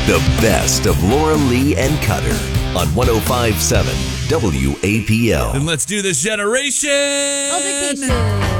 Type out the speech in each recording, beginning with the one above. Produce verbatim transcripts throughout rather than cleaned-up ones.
The best of Laura Lee and Cutter on one oh five point seven W A P L. Then let's do this generation. Altercation.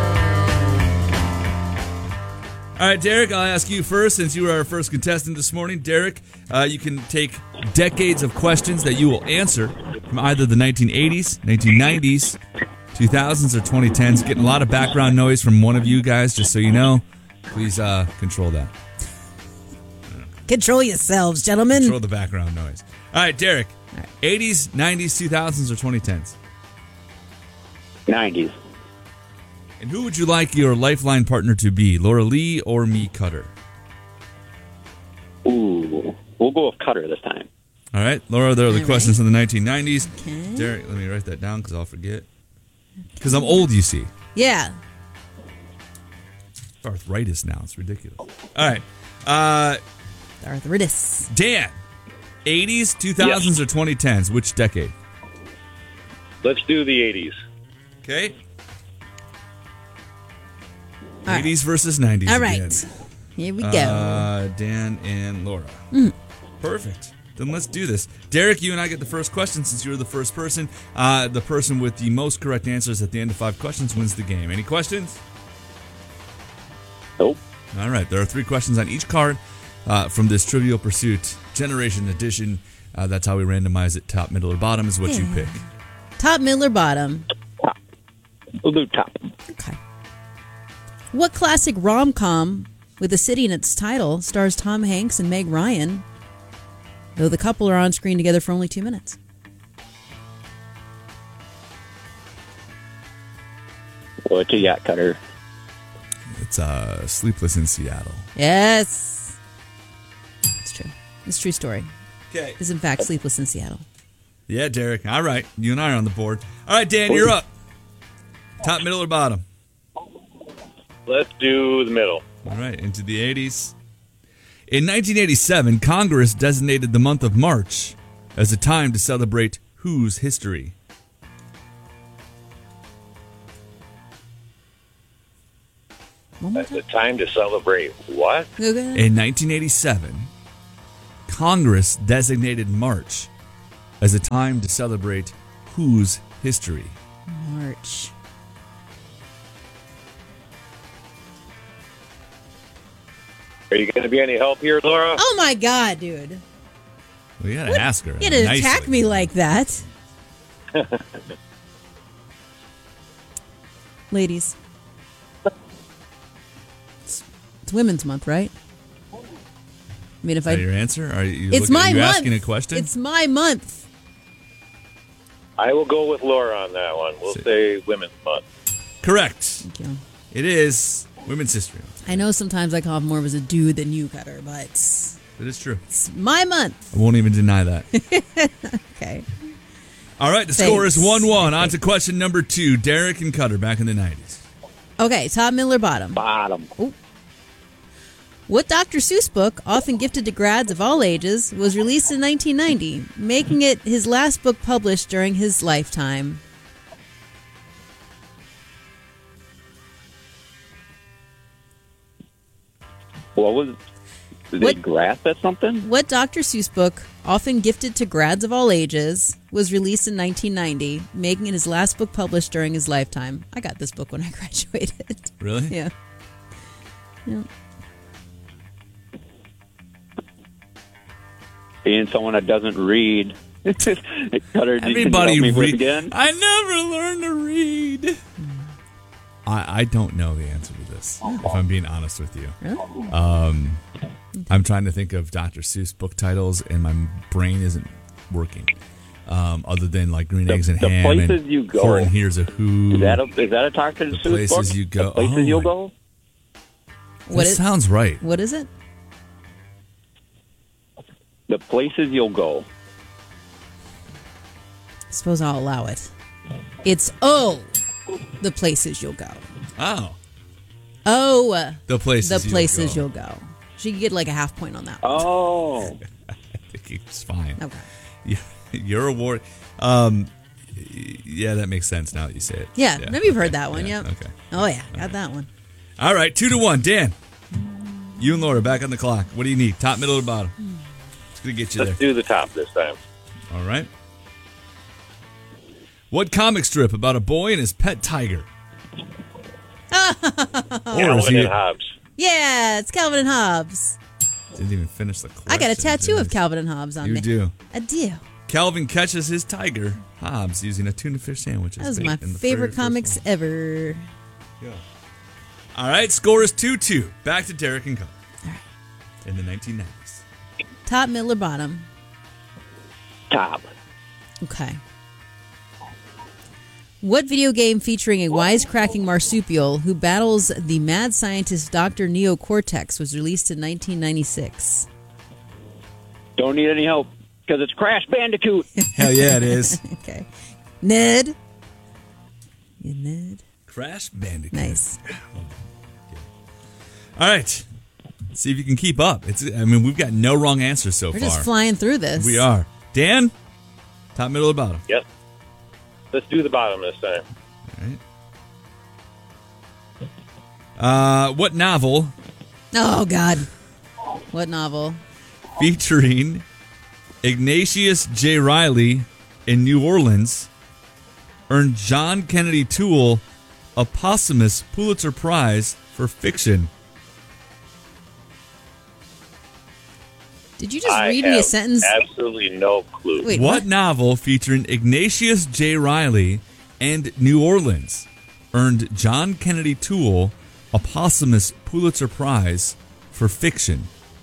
All right, Derek, I'll ask you first since you were our first contestant this morning. Derek, uh, you can take decades of questions that you will answer from either the nineteen eighties, nineteen nineties, two thousands, or twenty tens. Getting a lot of background noise from one of you guys, just so you know. Please uh, control that. Control yourselves, gentlemen. Control the background noise. All right, Derek. All right. eighties, nineties, two thousands, or twenty tens? nineties. And who would you like your lifeline partner to be, Laura Lee or me, Cutter? Ooh, we'll go with Cutter this time. All right, Laura, there are the All questions right. from the nineteen nineties. Okay. Derek, let me write that down because I'll forget. Because I'm old, you see. Yeah. Arthritis now. It's ridiculous. All right. Uh, Arthritis. Dan, eighties, two thousands, Yes. or twenty tens? Which decade? Let's do the eighties. Okay. All right. eighties versus nineties. All right. again. Here we go. Uh, Dan and Laura. Mm. Perfect. Then let's do this. Derek, you and I get the first question since you were the first person. Uh, the person with the most correct answers at the end of five questions wins the game. Any questions? Nope. All right. There are three questions on each card uh, from this Trivial Pursuit Generation Edition. Uh, that's how we randomize it. Top, middle, or bottom is what you Yeah. pick. Top, middle, or bottom? We'll do top. Okay. What classic rom-com with a city in its title stars Tom Hanks and Meg Ryan, though the couple are on screen together for only two minutes? What you got, Cutter? It's uh, Sleepless in Seattle. Yes. It's true. It's a true story. Okay. It's in fact Sleepless in Seattle. Yeah, Derek. All right. You and I are on the board. All right, Dan, you're up. Top, middle, or bottom? Let's do the middle. All right, into the eighties. In nineteen eighty-seven, Congress designated the month of March as a time to celebrate whose history? One more That's the time. time to celebrate what? Okay. In nineteen eighty-seven, Congress designated March as a time to celebrate whose history? March. Are you going to be any help here, Laura? Oh my God, dude. We gotta ask her. You didn't nicely. attack me like that. Ladies. It's, it's Women's Month, right? I mean, if Is I... that your answer? Are you, It's looking, my are you month. asking a question? It's my month. I will go with Laura on that one. We'll See. say Women's Month. Correct. Thank you. It is Women's History Month. I know sometimes I come off more as a dude than you, Cutter, but It is true. it's my month. I won't even deny that. Okay. All right, the Thanks. score is one one. On to question number two. Derek and Cutter back in the nineties. Okay, top, middle, or bottom? Bottom. What Doctor Seuss book, often gifted to grads of all ages, was released in nineteen ninety, making it his last book published during his lifetime? What was? Did they What- grasp at something? What Doctor Seuss book, often gifted to grads of all ages, was released in nineteen ninety, making it his last book published during his lifetime? I got this book when I graduated. Really? Yeah. Yeah. Being someone that doesn't read. Cutter, do you Everybody help me with read. again? I never learned to read. I, I don't know the answer to this, if I'm being honest with you. Really? Um, I'm trying to think of Doctor Seuss book titles, and my brain isn't working. Um, other than like Green The- Eggs and the Ham places and you go. Court and Here's a Who. Is that a is that a Doctor The Seuss places book? you go. The places Oh you'll my- go. That What is, sounds right. what is it? The places you'll go. I suppose I'll allow it. It's O, the places you'll go. Oh, Oh, the places. the places you'll you'll go. She could get like a half point on that one. Oh, I think it's fine. Okay. Yeah, your award. Um, yeah, that makes sense now that you say it. Yeah, maybe you've heard that one. Yeah, Yep. okay. Oh yeah, got that one. All right, two to one. Dan, you and Laura back on the clock. What do you need? Top, middle, or bottom? Let's Gonna get you there. Let's do the top this time. All right. What comic strip about a boy and his pet tiger? Or is Calvin he, and Hobbes. Yeah, it's Calvin and Hobbes. didn't even finish the question. I got a tattoo did of he? Calvin and Hobbes on You me. do. I do. Calvin catches his tiger, Hobbes, using a tuna fish sandwich. That was my favorite comics ever. All right, score is two two. Back to Derek and Connor. All right. In the nineteen nineties. Top, middle, or bottom? Top. Okay. What video game featuring a wisecracking marsupial who battles the mad scientist Doctor Neocortex was released in nineteen ninety-six? Don't need any help because it's Crash Bandicoot. Hell yeah, it is. Okay. Ned? You Ned? Crash Bandicoot. Nice. All right. Let's see if you can keep up. It's. I mean, we've got no wrong answers so We're far. just flying through this. We are. Dan? Top, middle, or bottom? Yep. Let's do the bottom this time. All right. Uh, what novel Oh, God. What novel? featuring Ignatius J. Riley in New Orleans earned John Kennedy Toole a posthumous Pulitzer Prize for fiction? Did you just I read have me a sentence? absolutely no clue. Wait, What what? novel featuring Ignatius J. Riley and New Orleans earned John Kennedy Toole a posthumous Pulitzer Prize for fiction?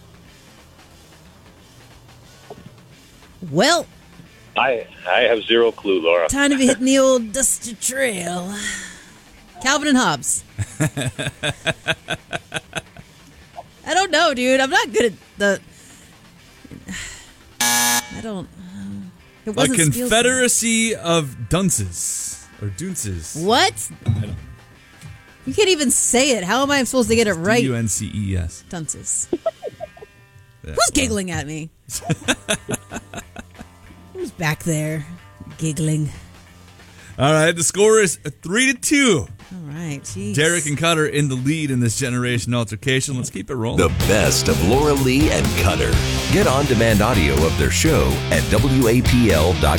Well, I I have zero clue, Laura. time to be hitting the old dusty trail. Calvin and Hobbes. I don't know, dude. I'm not good at the. I don't. It A wasn't Spielberg. confederacy of dunces or dunces. What? You can't even say it. How am I supposed to get it right? D U N C E S. Dunces. Who's giggling at me? Who's back there giggling? All right, the score is three to two. All right, jeez. Derek and Cutter in the lead in this generation altercation. Let's keep it rolling. The best of Laura Lee and Cutter. Get on-demand audio of their show at W A P L dot com.